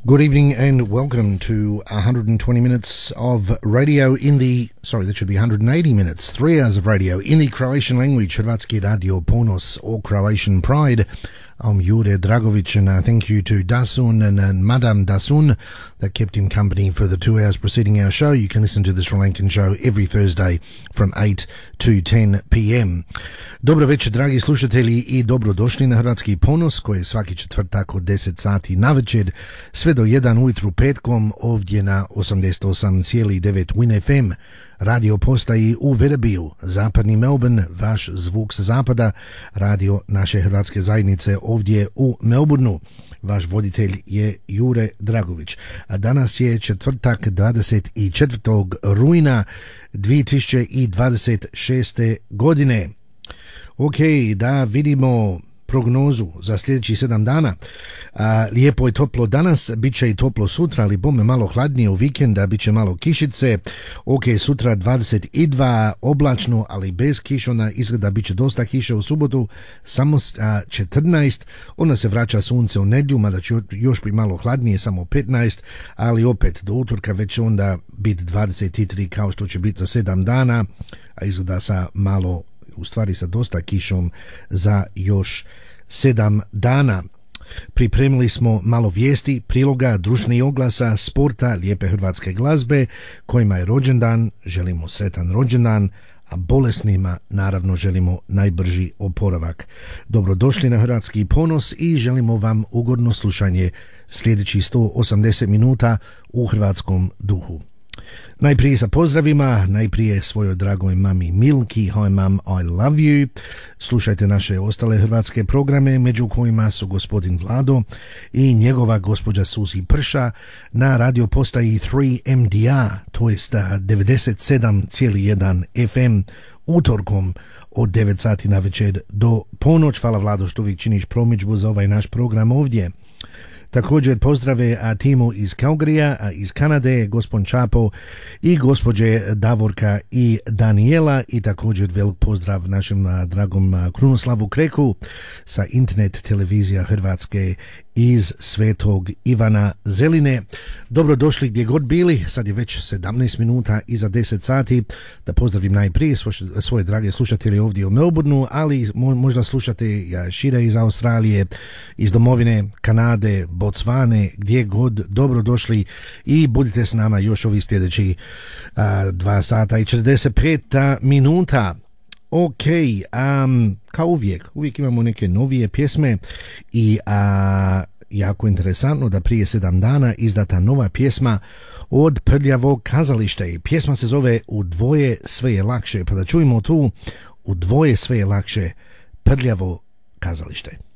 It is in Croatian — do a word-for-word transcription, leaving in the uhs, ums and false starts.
Good evening and welcome to one hundred twenty minutes of radio in the, sorry, that should be one hundred eighty minutes, three hours of radio in the Croatian language, Hrvatski Radio Ponos or Croatian Pride. I'm Jure Dragovic, and uh, thank you to Dasun and, and Madame Dasun that kept him company for the two hours preceding our show. You can listen to the Sri Lankan show every Thursday from eight to ten p.m. Dobro večer, dragi slušatelji, i dobrodošli na Hrvatski Ponos, koji je svaki četvrtak od deset sati na večer sve do jedan ujutru petkom ovdje na osamdeset osam zarez devet Win F M. Radio postaji u Verebiju, zapadni Melbourne, vaš zvuk sa zapada, radio naše hrvatske zajednice ovdje u Melbourneu. Vaš voditelj je Jure Dragović. A danas je četvrtak dvadeset četvrtog rujna dvije tisuće dvadeset šeste. godine. Ok, da vidimo prognozu za sljedećih sedam dana. A, lijepo je toplo danas, bit će i toplo sutra, ali bome malo hladnije u vikenda, bit će malo kišice. Ok, sutra dvadeset dva, oblačno, ali bez kišona, izgleda bit će dosta kiše u subotu, samo a, četrnaest, onda se vraća sunce u nedjelju, mada će još bi malo hladnije, samo petnaest, ali opet do utorka već onda biti dvadeset tri kao što će biti za sedam dana, a izgleda sa malo, u stvari sa dosta kišom za još sedam dana. Pripremili smo malo vijesti, priloga, društvenih oglasa, sporta, lijepe hrvatske glazbe, kojima je rođendan, želimo sretan rođendan, a bolesnima naravno želimo najbrži oporavak. Dobrodošli na Hrvatski Ponos i želimo vam ugodno slušanje sljedećih sto osamdeset minuta u hrvatskom duhu. Najprije sa pozdravima, najprije svojoj dragoj mami Milki, Hi Mom, I love you. Slušajte naše ostale hrvatske programe, među kojima su gospodin Vlado i njegova gospođa Suzi Prša na radio postaji tri M D A, to jest devedeset sedam zarez jedan F M, utorkom od devet sati na večer do ponoć. Hvala Vlado što uvijek činiš promidžbu za ovaj naš program ovdje. Također pozdrave a, timu iz Calgarya, a, iz Kanade, gospodin Čapo i gospođe Davorka i Daniela, i također velik pozdrav našem a, dragom a, Krunoslavu Kreku sa internet televizija Hrvatske iz Svetog Ivana Zeline. Dobrodošli gdje god bili, sad je već sedamnaest minuta iza deset sati. Da pozdravim najprije svoje, svoje drage slušatelje ovdje u Melbourneu, ali mo, možda slušate ja, šire iz Australije, iz domovine Kanade, Botsvane, gdje god, dobrodošli i budite s nama još ovi sljedeći a, dva sata i četrdeset pet minuta. Ok, um, kao uvijek, uvijek imamo neke novije pjesme i a, jako interesantno da prije sedam dana izdata nova pjesma od Prljavog kazališta i pjesma se zove U dvoje sve je lakše, pa da čujemo tu U dvoje sve je lakše, Prljavo kazalište.